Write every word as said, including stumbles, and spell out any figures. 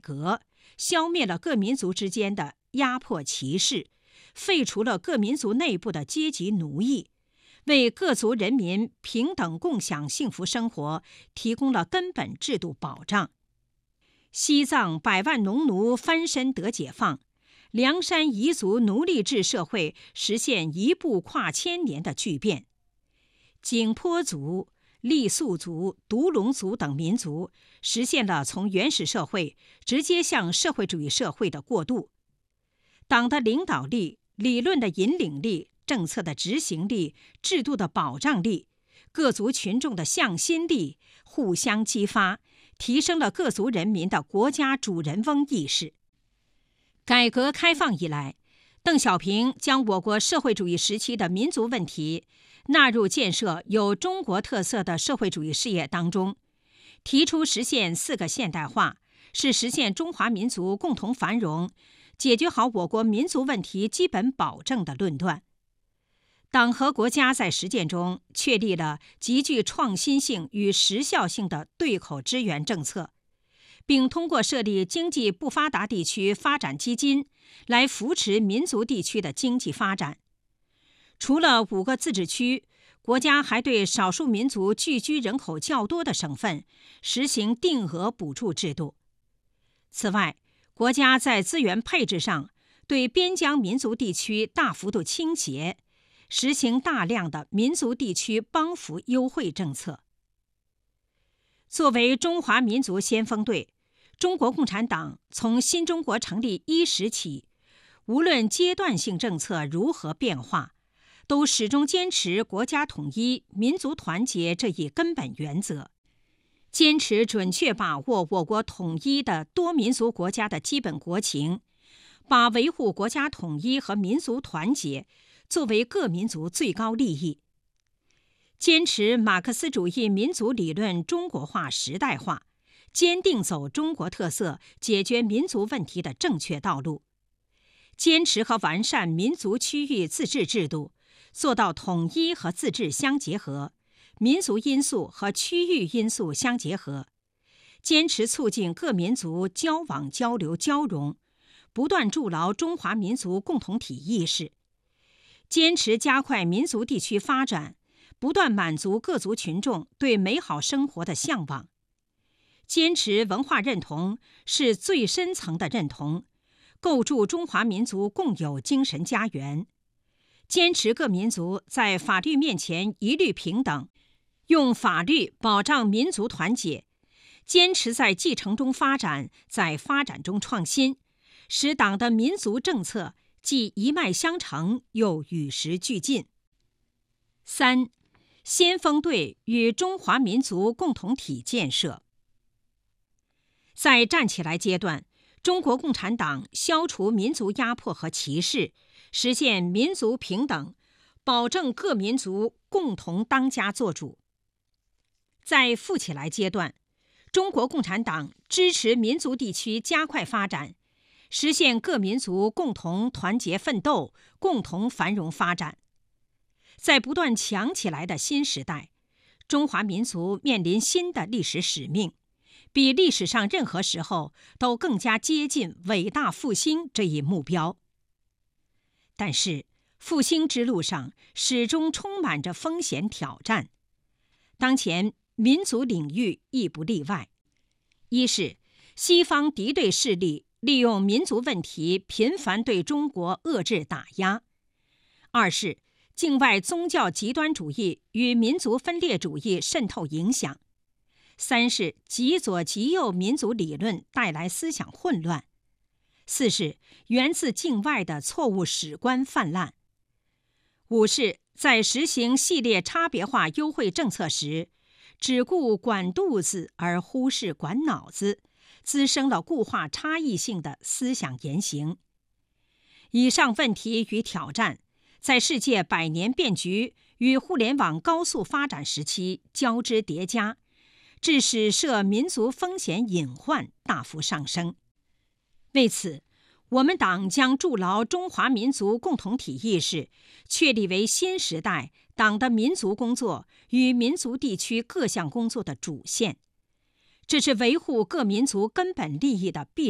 革，消灭了各民族之间的压迫歧视，废除了各民族内部的阶级奴役，为各族人民平等共享幸福生活提供了根本制度保障。西藏百万农奴翻身得解放，凉山彝族奴隶制社会实现一步跨千年的巨变。景颇族、傈僳族、独龙族等民族实现了从原始社会直接向社会主义社会的过渡。党的领导力、理论的引领力、政策的执行力、制度的保障力、各族群众的向心力互相激发，提升了各族人民的国家主人翁意识。改革开放以来，邓小平将我国社会主义时期的民族问题纳入建设有中国特色的社会主义事业当中，提出实现四个现代化，是实现中华民族共同繁荣、解决好我国民族问题基本保证的论断。党和国家在实践中确立了极具创新性与时效性的对口支援政策，并通过设立经济不发达地区发展基金来扶持民族地区的经济发展。除了五个自治区，国家还对少数民族聚居人口较多的省份实行定额补助制度。此外，国家在资源配置上对边疆民族地区大幅度倾斜，实行大量的民族地区帮扶优惠政策。作为中华民族先锋队，中国共产党从新中国成立伊始起，无论阶段性政策如何变化，都始终坚持国家统一、民族团结这一根本原则，坚持准确把握我国统一的多民族国家的基本国情，把维护国家统一和民族团结作为各民族最高利益，坚持马克思主义民族理论中国化时代化，坚定走中国特色解决民族问题的正确道路，坚持和完善民族区域自治制度，做到统一和自治相结合，民族因素和区域因素相结合，坚持促进各民族交往交流交融，不断筑牢中华民族共同体意识，坚持加快民族地区发展，不断满足各族群众对美好生活的向往，坚持文化认同是最深层的认同，构筑中华民族共有精神家园，坚持各民族在法律面前一律平等，用法律保障民族团结，坚持在继承中发展，在发展中创新，使党的民族政策既一脉相承，又与时俱进。三、先锋队与中华民族共同体建设。在站起来阶段，中国共产党消除民族压迫和歧视，实现民族平等，保证各民族共同当家作主。在富起来阶段，中国共产党支持民族地区加快发展，实现各民族共同团结奋斗，共同繁荣发展。在不断强起来的新时代，中华民族面临新的历史使命，比历史上任何时候都更加接近伟大复兴这一目标。但是，复兴之路上始终充满着风险挑战，当前民族领域亦不例外。一是西方敌对势力利用民族问题频繁对中国遏制打压；二是境外宗教极端主义与民族分裂主义渗透影响；三是极左极右民族理论带来思想混乱；四是源自境外的错误史观泛滥；五是在实行系列差别化优惠政策时，只顾管肚子而忽视管脑子，滋生了固化差异性的思想言行。以上问题与挑战，在世界百年变局与互联网高速发展时期交织叠加，致使涉民族风险隐患大幅上升。为此，我们党将筑牢中华民族共同体意识，确立为新时代党的民族工作与民族地区各项工作的主线。这是维护各民族根本利益的必